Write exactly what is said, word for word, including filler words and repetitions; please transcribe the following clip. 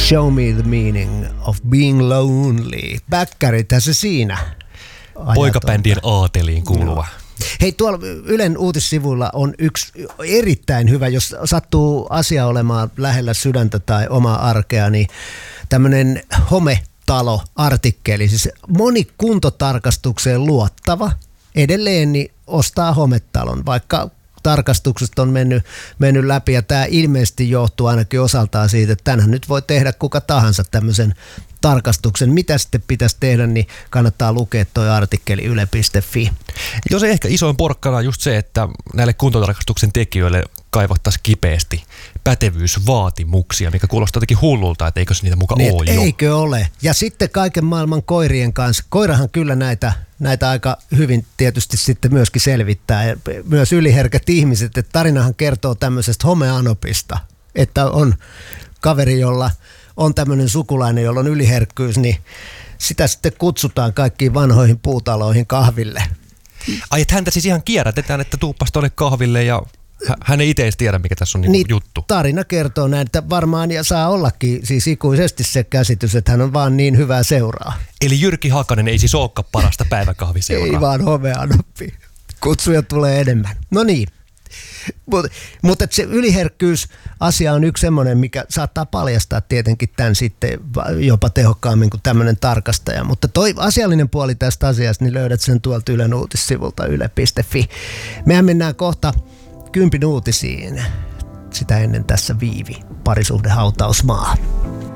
Show me the meaning of being lonely. Bäkkärithän se siinä. Poikabändien aateliin kuuluva. No. Hei, tuolla Ylen uutissivuilla on yksi erittäin hyvä, jos sattuu asia olemaan lähellä sydäntä tai omaa arkea, niin tämmöinen hometalo-artikkeli. Siis moni kuntotarkastukseen luottava edelleen niin ostaa hometalon, vaikka tarkastukset on mennyt, mennyt läpi, ja tämä ilmeisesti johtuu ainakin osaltaan siitä, että tänhän nyt voi tehdä kuka tahansa tämmöisen tarkastuksen. Mitä sitten pitäisi tehdä, niin kannattaa lukea toi artikkeli yle piste fi. Jos ehkä isoin porkkana on just se, että näille kuntotarkastuksen tekijöille kaivattaisiin kipeästi pätevyysvaatimuksia, mikä kuulostaa jotenkin hullulta, että eikö se niitä muka niin, ole jo. Eikö ole? Ja sitten kaiken maailman koirien kanssa. Koirahan kyllä näitä, näitä aika hyvin tietysti sitten myöskin selvittää. Ja myös yliherkät ihmiset, että tarinahan kertoo tämmöisestä homeanopista, että on kaveri, jolla on tämmöinen sukulainen, jolla on yliherkkyys, niin sitä sitten kutsutaan kaikkiin vanhoihin puutaloihin kahville. Ai, että häntä siis ihan kierrätetään, että tuuppas tuonne kahville ja hän ei itse edes tiedä, mikä tässä on niin niin, juttu. Tarina kertoo näin, että varmaan ja saa ollakin siis ikuisesti se käsitys, että hän on vaan niin hyvää seuraa. Eli Jyrki Hakanen ei siis olekaan parasta päiväkahviseuraa. Ei vaan homeanoppi. Kutsuja tulee enemmän. No niin. Mutta mut se yliherkkyys-asia on yksi semmoinen, mikä saattaa paljastaa tietenkin tämän sitten jopa tehokkaammin kuin tämmöinen tarkastaja. Mutta toi asiallinen puoli tästä asiasta, niin löydät sen tuolta Ylen uutissivulta yle piste fi. Mehän mennään kohta kympin uutisiin. Sitä ennen tässä Viivi, parisuhdehautausmaa.